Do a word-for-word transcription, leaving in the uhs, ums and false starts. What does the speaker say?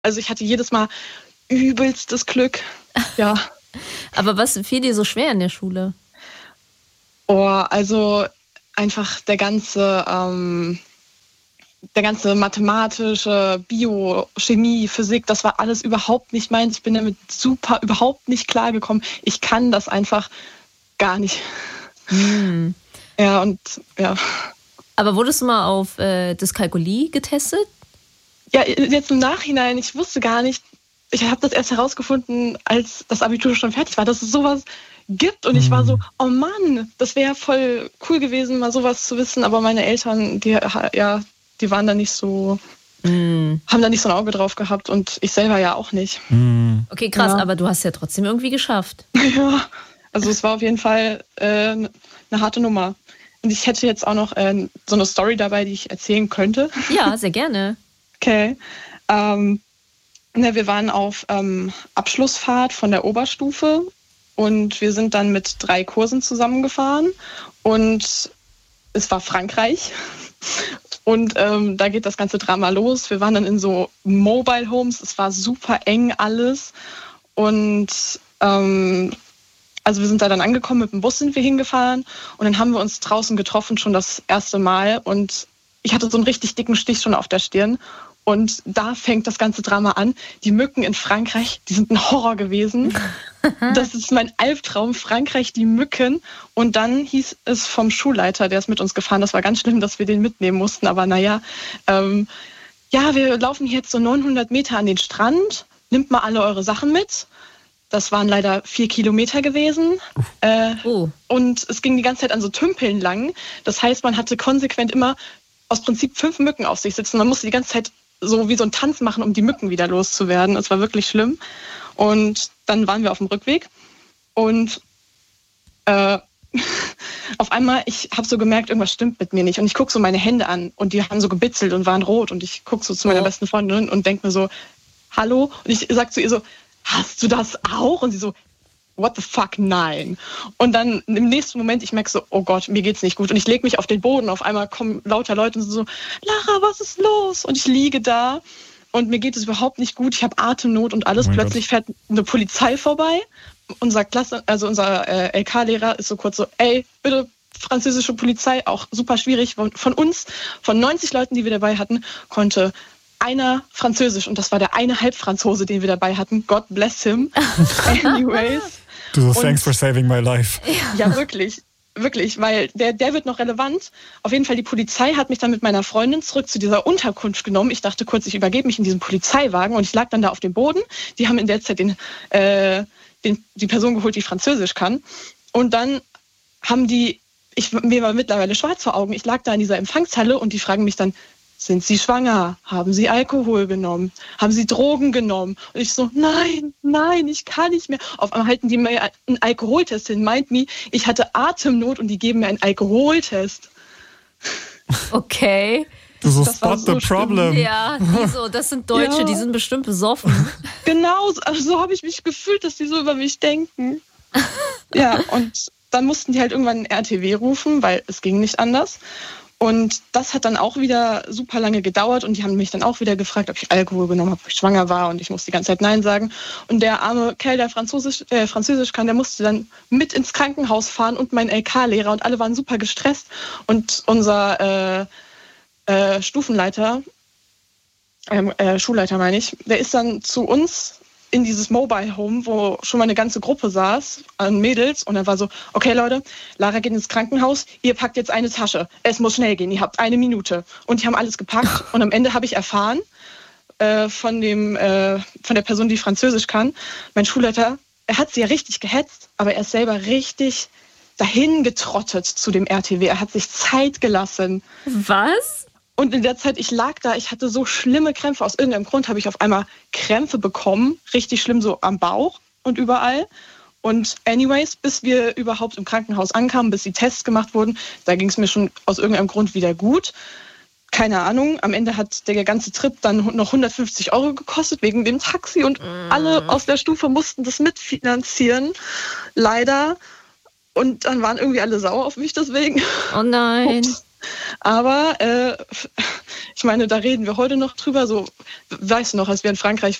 Also ich hatte jedes Mal übelstes Glück. Ja. Aber was fiel dir so schwer in der Schule? Oh, also einfach der ganze, ähm, der ganze mathematische, Bio, Chemie, Physik, das war alles überhaupt nicht meins. Ich bin damit super überhaupt nicht klargekommen. Ich kann das einfach gar nicht. Hm. Ja, und ja. Aber wurdest du mal auf äh, Dyskalkulie getestet? Ja, jetzt im Nachhinein, ich wusste gar nicht, ich habe das erst herausgefunden, als das Abitur schon fertig war, dass es sowas gibt. Und ich war so, oh Mann, das wäre voll cool gewesen, mal sowas zu wissen. Aber meine Eltern, die, ja, die waren da nicht so, mm. haben da nicht so ein Auge drauf gehabt. Und ich selber ja auch nicht. Mm. Okay, krass, ja. Aber du hast ja trotzdem irgendwie geschafft. Ja, also es war auf jeden Fall äh, eine harte Nummer. Und ich hätte jetzt auch noch äh, so eine Story dabei, die ich erzählen könnte. Ja, sehr gerne. Okay. Ähm, ne, wir waren auf ähm, Abschlussfahrt von der Oberstufe und wir sind dann mit drei Kursen zusammengefahren und es war Frankreich und ähm, da geht das ganze Drama los. Wir waren dann in so Mobile Homes, es war super eng alles und ähm, also wir sind da dann angekommen, mit dem Bus sind wir hingefahren und dann haben wir uns draußen getroffen, schon das erste Mal und ich hatte so einen richtig dicken Stich schon auf der Stirn. Und da fängt das ganze Drama an. Die Mücken in Frankreich, die sind ein Horror gewesen. Das ist mein Albtraum, Frankreich, die Mücken. Und dann hieß es vom Schulleiter, der ist mit uns gefahren, das war ganz schlimm, dass wir den mitnehmen mussten. Aber naja, ähm, ja, wir laufen jetzt so neunhundert Meter an den Strand. Nimmt mal alle eure Sachen mit. Das waren leider vier Kilometer gewesen. Äh, oh. Und es ging die ganze Zeit an so Tümpeln lang. Das heißt, man hatte konsequent immer aus Prinzip fünf Mücken auf sich sitzen. Man musste die ganze Zeit so wie so einen Tanz machen, um die Mücken wieder loszuwerden. Es war wirklich schlimm. Und dann waren wir auf dem Rückweg. Und äh, auf einmal, ich habe so gemerkt, irgendwas stimmt mit mir nicht. Und ich gucke so meine Hände an und die haben so gebitzelt und waren rot. Und ich gucke so zu meiner oh. besten Freundin und denke mir so, hallo? Und ich sage zu ihr so, hast du das auch? Und sie so, what the fuck, nein. Und dann im nächsten Moment, ich merke so, oh Gott, mir geht's nicht gut. Und ich lege mich auf den Boden. Auf einmal kommen lauter Leute und so, Lara, was ist los? Und ich liege da und mir geht es überhaupt nicht gut. Ich habe Atemnot und alles. Oh Plötzlich Gott. Fährt eine Polizei vorbei. Unser Klasse, also unser äh, L K-Lehrer ist so kurz so, ey, bitte französische Polizei, auch super schwierig. Von, von uns, von neunzig Leuten, die wir dabei hatten, konnte einer Französisch und das war der eine Halbfranzose, den wir dabei hatten. God bless him. Anyways. Du so, thanks for saving my life. Ja, wirklich. Wirklich, weil der, der wird noch relevant. Auf jeden Fall, die Polizei hat mich dann mit meiner Freundin zurück zu dieser Unterkunft genommen. Ich dachte kurz, ich übergebe mich in diesem Polizeiwagen und ich lag dann da auf dem Boden. Die haben in der Zeit den, äh, den, die Person geholt, die Französisch kann. Und dann haben die, ich, mir war mittlerweile schwarz vor Augen, ich lag da in dieser Empfangshalle und die fragen mich dann, sind Sie schwanger? Haben Sie Alkohol genommen? Haben Sie Drogen genommen? Und ich so, nein, nein, ich kann nicht mehr. Auf einmal halten die mir einen Alkoholtest hin, meint mir, ich hatte Atemnot und die geben mir einen Alkoholtest. Okay. Du so, spot the problem. Ja, die so, das sind Deutsche, ja. Die sind bestimmt besoffen. Genau, also so habe ich mich gefühlt, dass die so über mich denken. Ja, und dann mussten die halt irgendwann einen R T W rufen, weil es ging nicht anders. Und das hat dann auch wieder super lange gedauert und die haben mich dann auch wieder gefragt, ob ich Alkohol genommen habe, ob ich schwanger war und ich musste die ganze Zeit Nein sagen. Und der arme Kerl, der Französisch, äh, Französisch kann, der musste dann mit ins Krankenhaus fahren und mein L K-Lehrer und alle waren super gestresst. Und unser äh, äh, Stufenleiter, äh, äh, Schulleiter meine ich, der ist dann zu uns in dieses Mobile Home, wo schon mal eine ganze Gruppe saß an Mädels und er war so, okay Leute, Lara geht ins Krankenhaus, ihr packt jetzt eine Tasche, es muss schnell gehen, ihr habt eine Minute. Und die haben alles gepackt und am Ende habe ich erfahren äh, von, dem, äh, von der Person, die Französisch kann, mein Schulleiter, er hat sie ja richtig gehetzt, aber er ist selber richtig dahin getrottet zu dem R T W, er hat sich Zeit gelassen. Was? Und in der Zeit, ich lag da, ich hatte so schlimme Krämpfe. Aus irgendeinem Grund habe ich auf einmal Krämpfe bekommen. Richtig schlimm, so am Bauch und überall. Und anyways, bis wir überhaupt im Krankenhaus ankamen, bis die Tests gemacht wurden, da ging es mir schon aus irgendeinem Grund wieder gut. Keine Ahnung, am Ende hat der ganze Trip dann noch hundertfünfzig Euro gekostet wegen dem Taxi. Und mm. alle aus der Stufe mussten das mitfinanzieren. Leider. Und dann waren irgendwie alle sauer auf mich deswegen. Oh nein. Ups. Aber äh, Ich meine, da reden wir heute noch drüber. So, weißt du noch, als wir in Frankreich